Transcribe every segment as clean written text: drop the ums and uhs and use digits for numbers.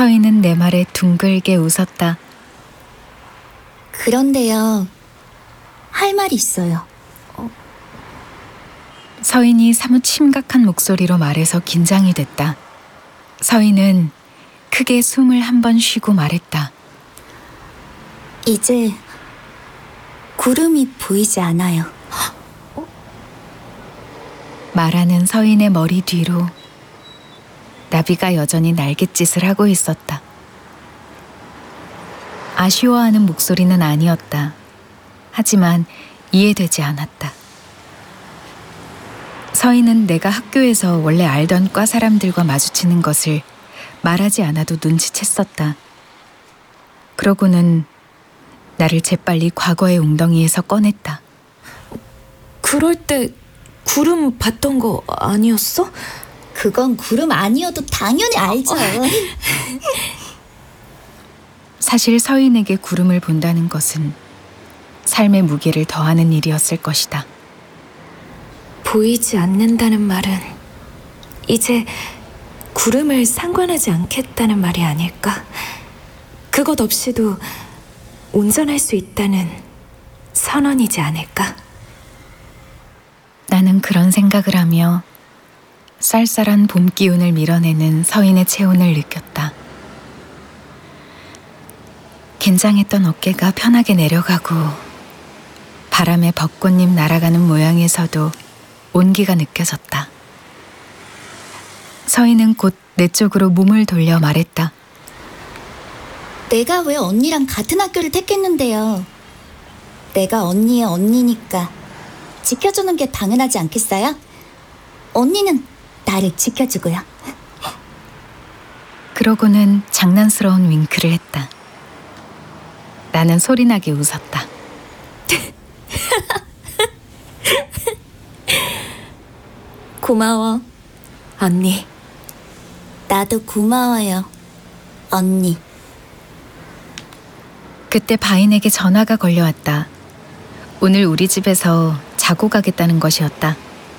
서인은 내 말에 둥글게 웃었다. 그런데요, 할 말이 있어요. 서인이 사뭇 심각한 목소리로 말해서 긴장이 됐다. 서인은 크게 숨을 한 번 쉬고 말했다. 이제 구름이 보이지 않아요. 말하는 서인의 머리 뒤로 나비가 여전히 날갯짓을 하고 있었다. 아쉬워하는 목소리는 아니었다. 하지만 이해되지 않았다. 서인은 내가 학교에서 원래 알던 과 사람들과 마주치는 것을 말하지 않아도 눈치챘었다. 그러고는 나를 재빨리 과거의 웅덩이에서 꺼냈다. 그럴 때 구름 봤던 거 아니었어? 그건 구름 아니어도 당연히 알죠. 사실 서인에게 구름을 본다는 것은 삶의 무게를 더하는 일이었을 것이다. 보이지 않는다는 말은 이제 구름을 상관하지 않겠다는 말이 아닐까? 그것 없이도 운전할 수 있다는 선언이지 않을까? 나는 그런 생각을 하며 쌀쌀한 봄 기운을 밀어내는 서인의 체온을 느꼈다. 긴장했던 어깨가 편하게 내려가고 바람에 벚꽃잎 날아가는 모양에서도 온기가 느껴졌다. 서인은 곧 내 쪽으로 몸을 돌려 말했다. 내가 왜 언니랑 같은 학교를 택했는데요. 내가 언니의 언니니까 지켜주는 게 당연하지 않겠어요? 언니는 나를 지켜주고요. 그러고는 장난스러운 윙크를 했다. 나는 소리나게 웃었다. 고마워, 언니. 나도 고마워요, 언니. 그때 바인에게 전화가 걸려왔다. 오늘 우리 집에서 자고 가겠다는 것이었다.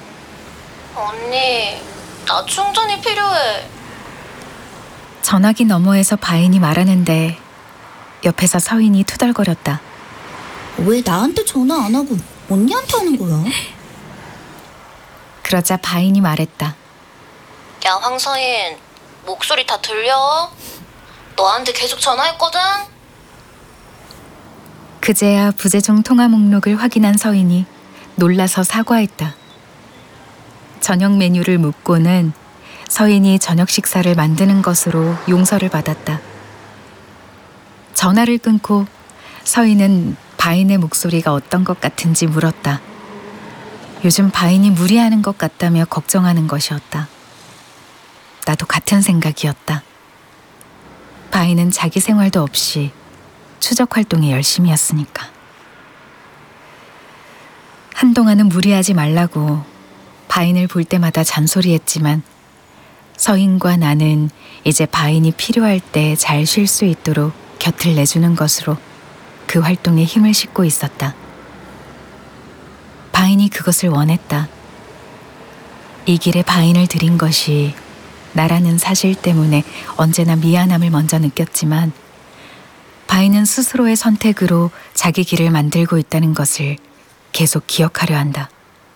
언니, 나 충전이 필요해. 전화기 너머에서 바인이 말하는데 옆에서 서인이 투덜거렸다. 왜 나한테 전화 안 하고 언니한테 하는 거야? 그러자 바인이 말했다. 야, 황서인, 목소리 다 들려? 너한테 계속 전화했거든? 그제야 부재중 통화 목록을 확인한 서인이 놀라서 사과했다. 저녁 메뉴를 묻고는 서인이 저녁 식사를 만드는 것으로 용서를 받았다. 전화를 끊고 서인은 바인의 목소리가 어떤 것 같은지 물었다. 요즘 바인이 무리하는 것 같다며 걱정하는 것이었다. 나도 같은 생각이었다. 바인은 자기 생활도 없이 추적 활동에 열심이었으니까. 한동안은 무리하지 말라고 바인을 볼 때마다 잔소리했지만 서인과 나는 이제 바인이 필요할 때 잘 쉴 수 있도록 곁을 내주는 것으로 그 활동에 힘을 싣고 있었다. 바인이 그것을 원했다. 이 길에 바인을 들인 것이 나라는 사실 때문에 언제나 미안함을 먼저 느꼈지만 바인은 스스로의 선택으로 자기 길을 만들고 있다는 것을 계속 기억하려 한다.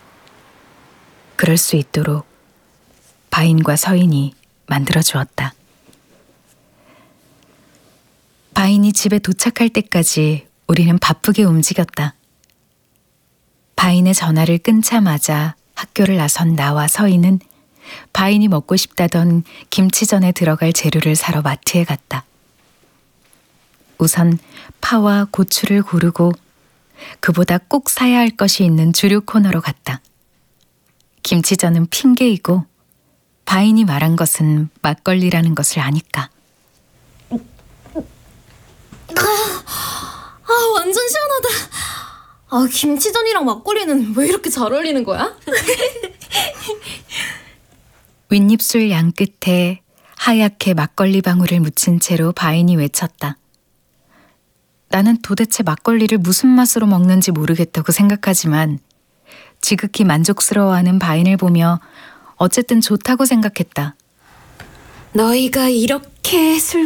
그럴 수 있도록 바인과 서인이 만들어주었다. 바인이 집에 도착할 때까지 우리는 바쁘게 움직였다. 바인의 전화를 끊자마자 학교를 나선 나와 서인은 바인이 먹고 싶다던 김치전에 들어갈 재료를 사러 마트에 갔다. 우선 파와 고추를 고르고 그보다 꼭 사야 할 것이 있는 주류 코너로 갔다. 김치전은 핑계이고 바인이 말한 것은 막걸리라는 것을 아니까. 완전 시원하다. 김치전이랑 막걸리는 왜 이렇게 잘 어울리는 거야? 윗입술 양 끝에 하얗게 막걸리 방울을 묻힌 채로 바인이 외쳤다. 나는 도대체 막걸리를 무슨 맛으로 먹는지 모르겠다고 생각하지만 지극히 만족스러워하는 바인을 보며 어쨌든 좋다고 생각했다. 너희가 이렇게 술